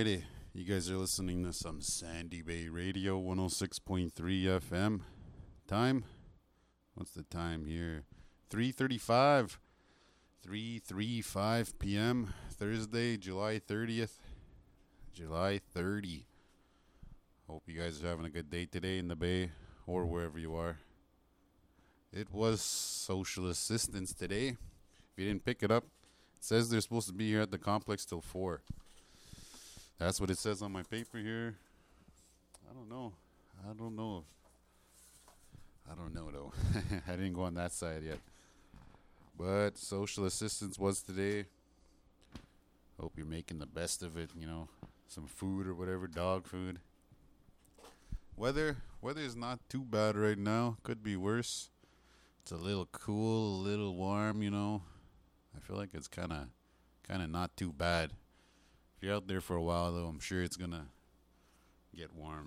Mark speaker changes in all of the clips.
Speaker 1: Friday. You guys are listening to some Sandy Bay Radio 106.3 FM. Time? What's the time here? 3:35. 3:35 p.m. Thursday, July 30th. July 30. Hope you guys are having a good day today in the Bay or wherever you are. It was social assistance today. If you didn't pick it up, it says they're supposed to be here at the complex till 4. That's what it says on my paper here. I don't know though. I didn't go on that side yet. But social assistance was today. Hope you're making the best of it, some food or whatever, dog food. Weather is not too bad right now. Could be worse. It's a little cool, a little warm, I feel like it's kind of not too bad. If you're out there for a while, though, I'm sure it's going to get warm.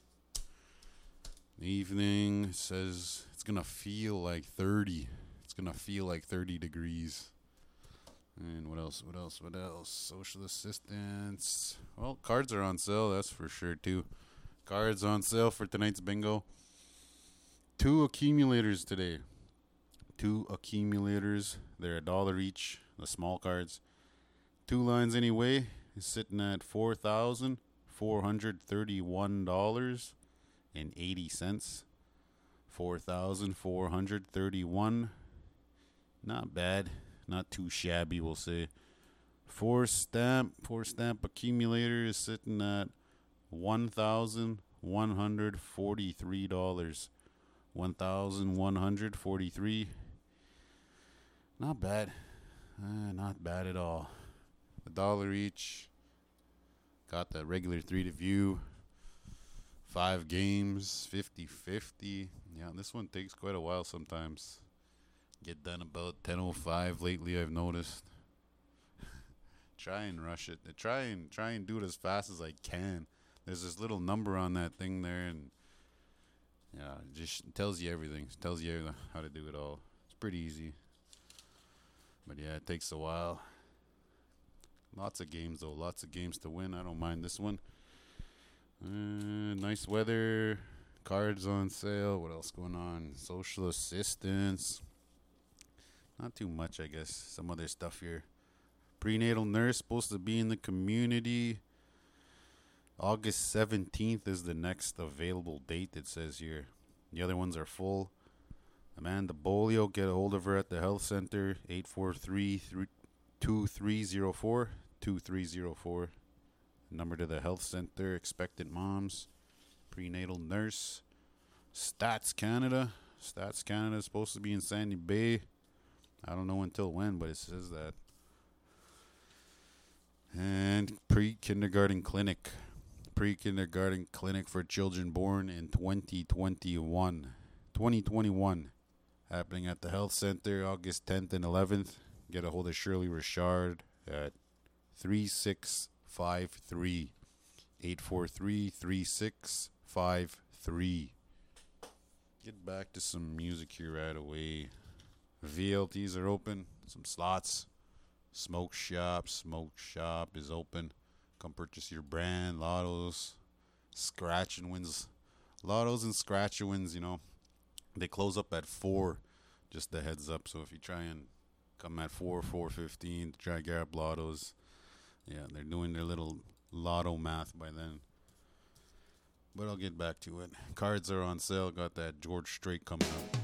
Speaker 1: The evening says it's going to feel like 30. It's going to feel like 30 degrees. And what else? Social assistance. Well, cards are on sale, that's for sure, too. Cards on sale for tonight's bingo. 2 accumulators today. 2 accumulators. They're $1 each, the small cards. 2 lines anyway is sitting at $4,431.80. $4,431. Not bad. Not too shabby, we'll say. 4 stamp accumulator is sitting at $1,143. $1,143. Not bad. Not bad at all. $1 each. Got the regular 3 to view. 5 games. 50-50. Yeah, this one takes quite a while sometimes. Get done about 10:05 lately, I've noticed. Try and rush it. Try and do it as fast as I can. There's this little number on that thing there, and yeah, it just tells you everything. It tells you how to do it all. It's pretty easy. But yeah, it takes a while. Lots of games, though. Lots of games to win. I don't mind this one. Nice weather. Cards on sale. What else going on? Social assistance. Not too much, I guess. Some other stuff here. Prenatal nurse supposed to be in the community. August 17th is the next available date, it says here. The other ones are full. Amanda Bolio, get a hold of her at the health center. 843-2304. 2304. Number to the health center. Expectant moms. Prenatal nurse. Stats Canada. Stats Canada is supposed to be in Sandy Bay. I don't know until when, but it says that. And pre-kindergarten clinic. Pre-kindergarten clinic for children born in 2021. Happening at the health center August 10th and 11th. Get a hold of Shirley Richard at 3653. 843-3653. Get back to some music here right away. VLTs are open. Some slots. Smoke shop is open. Come purchase your brand. Lottos. Scratch and wins. Lottos and scratch and wins, They close up at 4. Just a heads up. So if you try and come at 4:15 to try to grab lottos. Yeah, they're doing their little lotto math by then. But I'll get back to it. Cards are on sale. Got that George Strait coming up.